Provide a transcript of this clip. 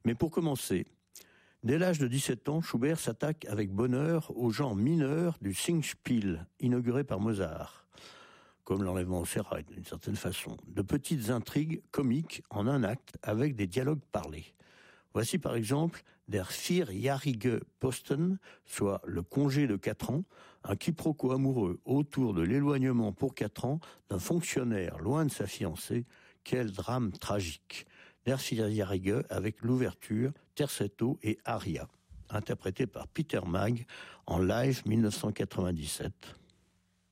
Mais pour commencer, dès l'âge de 17 ans, Schubert s'attaque avec bonheur au genre mineur du Singspiel, inauguré par Mozart, comme l'enlèvement au sérail d'une certaine façon, de petites intrigues comiques en un acte avec des dialogues parlés. Voici par exemple Der vierjährige Posten, soit le congé de 4 ans, un quiproquo amoureux autour de l'éloignement pour 4 ans d'un fonctionnaire loin de sa fiancée. Quel drame tragique. Der vierjährige avec l'ouverture, terzetto et aria, interprété par Peter Mag en live 1997.